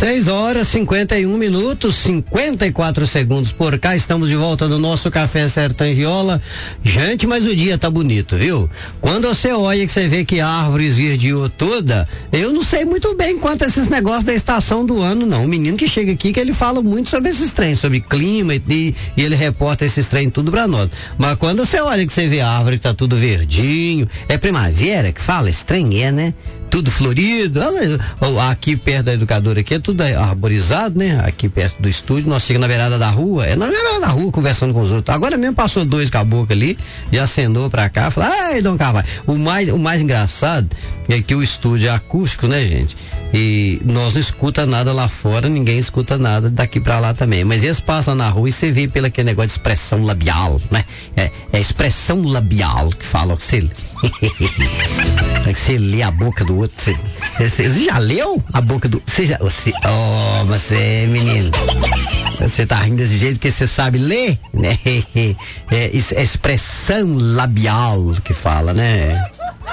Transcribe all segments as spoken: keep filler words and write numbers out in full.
seis horas, cinquenta e um minutos, cinquenta e quatro segundos por cá. Estamos de volta no nosso Café Sertão e Viola. Gente, mas o dia tá bonito, viu? Quando você olha que você vê que a árvore esverdeou toda, eu não sei muito bem quanto a esses negócios da estação do ano, não. O menino que chega aqui, que ele fala muito sobre esses trens, sobre clima e, e ele reporta esses trem tudo pra nós. Mas quando você olha que você vê a árvore que tá tudo verdinho, é primavera que fala? Esse trem é, né? Tudo florido. Aqui perto da educadora aqui é tudo arborizado, né? Aqui perto do estúdio, nós chegamos na beirada da rua, é na beirada da rua conversando com os outros. Agora mesmo passou dois caboclos ali e acenou pra cá, falou: ai, Dom Carvalho. O mais, o mais engraçado é que o estúdio é acústico, né, gente? E nós não escuta nada lá fora, ninguém escuta nada daqui pra lá também. Mas eles passam na rua e você vê pelo aquele negócio de expressão labial, né? É, é expressão labial que fala que você é que você lê a boca do outro. Você, você já leu a boca do. Você já. Você, oh, você, menino. Você tá rindo desse jeito que você sabe ler, né? É, é expressão labial que fala, né?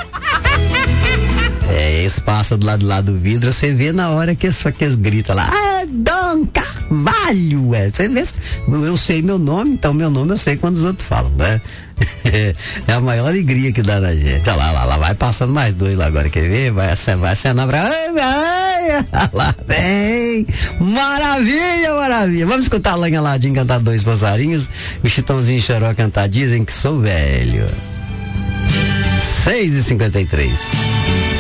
É, eles passam do lado, do lado do vidro, você vê na hora que eles, que eles gritam lá: ah, Dom Carvalho, ué. Você vê, eu sei meu nome, então meu nome eu sei quando os outros falam, né? É a maior alegria que dá na gente. Olha lá, lá, lá, vai passando mais dois lá agora, quer ver? Vai, vai acenar pra. Ai, ai, lá vem! Maravilha, maravilha! Vamos escutar a Lanha Ladinho cantar Dois Passarinhos, o Chitãozinho Choró cantar Dizem que Sou Velho. seis e cinquenta e três.